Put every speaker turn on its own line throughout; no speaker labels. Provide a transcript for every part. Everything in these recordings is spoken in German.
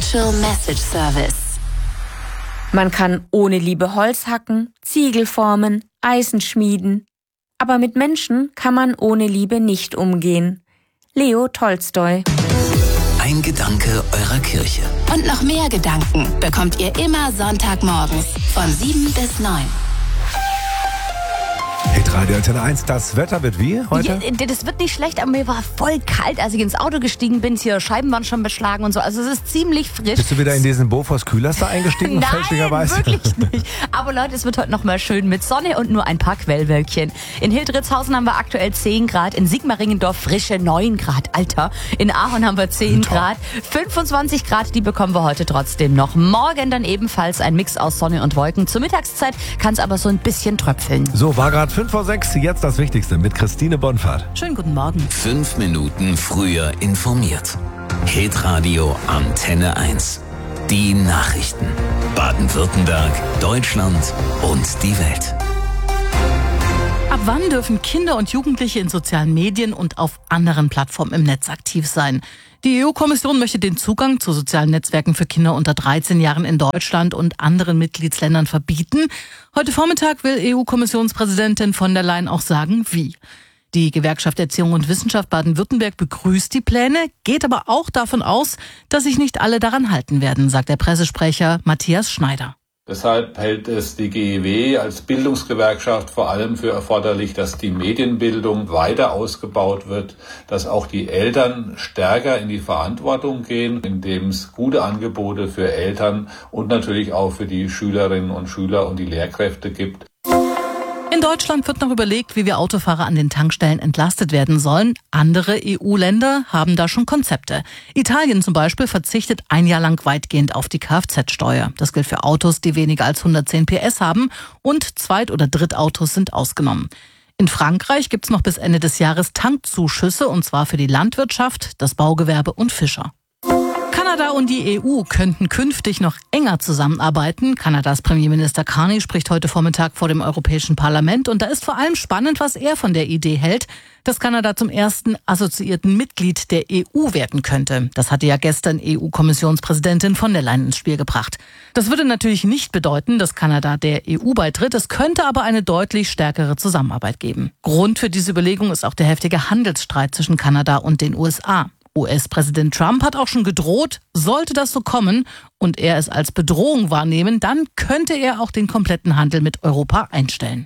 Mutual Message Service.
Man kann ohne Liebe Holz hacken, Ziegel formen, Eisen schmieden. Aber mit Menschen kann man ohne Liebe nicht umgehen. Leo Tolstoi.
Ein Gedanke eurer Kirche.
Und noch mehr Gedanken bekommt ihr immer Sonntagmorgens von 7 bis 9.
Hitradio Antenne 1, das Wetter wird wie heute?
Ja, das wird nicht schlecht, aber mir war voll kalt, als ich ins Auto gestiegen bin. Hier Scheiben waren schon beschlagen und so. Also es ist ziemlich frisch.
Bist du wieder in diesen Bofors Kühlers da eingestiegen?
Nein,
fälschlicherweise?
wirklich nicht. Aber Leute, es wird heute noch mal schön mit Sonne und nur ein paar Quellwölkchen. In Hildritzhausen haben wir aktuell 10 Grad, in Sigmaringendorf frische 9 Grad. Alter, in Aachen haben wir 10 Grad. 25 Grad, die bekommen wir heute trotzdem noch. Morgen dann ebenfalls ein Mix aus Sonne und Wolken. Zur Mittagszeit kann es aber so ein bisschen tröpfeln.
So, war gerade 5:06, jetzt das Wichtigste mit Christine Bonfahrt.
Schönen guten Morgen.
5 Minuten früher informiert. Hitradio Antenne 1. Die Nachrichten. Baden-Württemberg, Deutschland und die Welt.
Ab wann dürfen Kinder und Jugendliche in sozialen Medien und auf anderen Plattformen im Netz aktiv sein? Die EU-Kommission möchte den Zugang zu sozialen Netzwerken für Kinder unter 13 Jahren in Deutschland und anderen Mitgliedsländern verbieten. Heute Vormittag will EU-Kommissionspräsidentin von der Leyen auch sagen, wie. Die Gewerkschaft Erziehung und Wissenschaft Baden-Württemberg begrüßt die Pläne, geht aber auch davon aus, dass sich nicht alle daran halten werden, sagt der Pressesprecher Matthias Schneider.
Deshalb hält es die GEW als Bildungsgewerkschaft vor allem für erforderlich, dass die Medienbildung weiter ausgebaut wird, dass auch die Eltern stärker in die Verantwortung gehen, indem es gute Angebote für Eltern und natürlich auch für die Schülerinnen und Schüler und die Lehrkräfte gibt.
In Deutschland wird noch überlegt, wie wir Autofahrer an den Tankstellen entlastet werden sollen. Andere EU-Länder haben da schon Konzepte. Italien zum Beispiel verzichtet ein Jahr lang weitgehend auf die Kfz-Steuer. Das gilt für Autos, die weniger als 110 PS haben und Zweit- oder Drittautos sind ausgenommen. In Frankreich gibt's noch bis Ende des Jahres Tankzuschüsse und zwar für die Landwirtschaft, das Baugewerbe und Fischer. Kanada und die EU könnten künftig noch enger zusammenarbeiten. Kanadas Premierminister Carney spricht heute Vormittag vor dem Europäischen Parlament und da ist vor allem spannend, was er von der Idee hält, dass Kanada zum ersten assoziierten Mitglied der EU werden könnte. Das hatte ja gestern EU-Kommissionspräsidentin von der Leyen ins Spiel gebracht. Das würde natürlich nicht bedeuten, dass Kanada der EU beitritt. Es könnte aber eine deutlich stärkere Zusammenarbeit geben. Grund für diese Überlegung ist auch der heftige Handelsstreit zwischen Kanada und den USA. US-Präsident Trump hat auch schon gedroht, sollte das so kommen und er es als Bedrohung wahrnehmen, dann könnte er auch den kompletten Handel mit Europa einstellen.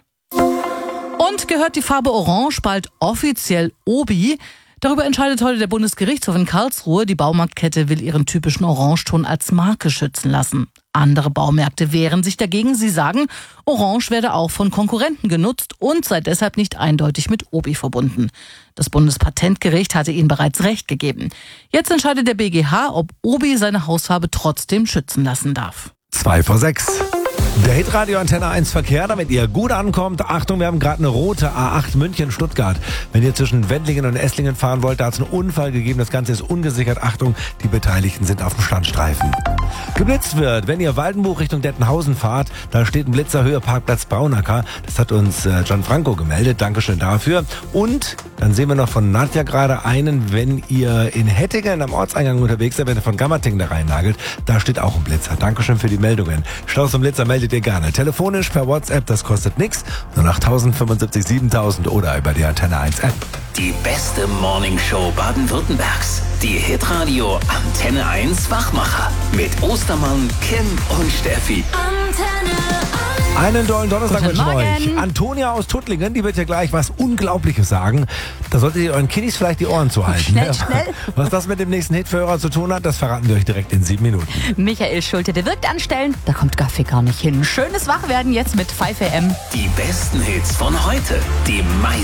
Und gehört die Farbe Orange bald offiziell Obi? Darüber entscheidet heute der Bundesgerichtshof in Karlsruhe. Die Baumarktkette will ihren typischen Orangeton als Marke schützen lassen. Andere Baumärkte wehren sich dagegen. Sie sagen, Orange werde auch von Konkurrenten genutzt und sei deshalb nicht eindeutig mit Obi verbunden. Das Bundespatentgericht hatte ihnen bereits Recht gegeben. Jetzt entscheidet der BGH, ob Obi seine Hausfarbe trotzdem schützen lassen darf.
5:06. Der Hitradio Antenne 1 Verkehr, damit ihr gut ankommt. Achtung, wir haben gerade eine rote A8 München-Stuttgart. Wenn ihr zwischen Wendlingen und Esslingen fahren wollt, da hat es einen Unfall gegeben. Das Ganze ist ungesichert. Achtung, die Beteiligten sind auf dem Standstreifen. Geblitzt wird, wenn ihr Waldenbuch Richtung Dettenhausen fahrt, da steht ein Blitzer, Höhe Parkplatz Braunacker. Das hat uns Gianfranco gemeldet. Dankeschön dafür. Und dann sehen wir noch von Nadja gerade einen, wenn ihr in Hettingen am Ortseingang unterwegs seid, wenn ihr von Gammertingen da reinnagelt, da steht auch ein Blitzer. Dankeschön für die Meldungen. Staus und Blitzer meldet ihr gerne. Telefonisch, per WhatsApp, das kostet nichts. Nur nach 1075 7000 oder über die Antenne 1 App.
Die beste Morningshow Baden-Württembergs. Die Hitradio Antenne 1 Wachmacher. Mit Ostermann, Kim und Steffi.
Antenne 1.
Einen tollen Donnerstag
Guten
wünschen wir
Morgen.
euch. Antonia aus Tuttlingen, die wird ja gleich was Unglaubliches sagen. Da solltet ihr euren Kiddies vielleicht die Ohren zuhalten.
Schnell.
Was das mit dem nächsten Hit für Hörer zu tun hat, das verraten wir euch direkt in 7 Minuten.
Michael Schulte, der wirkt anstellen, da kommt Gaffi gar nicht hin. Schönes Wachwerden jetzt mit 5 AM.
Die besten Hits von heute. Die meisten